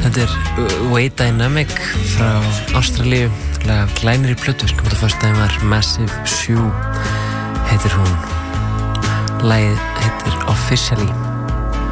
Þetta Way Dynamic frá Ástralíu, lag af glænir í plötu sem kom út á föstudaginn var Massive Shoe heitir hún. Lagið heitir Officially.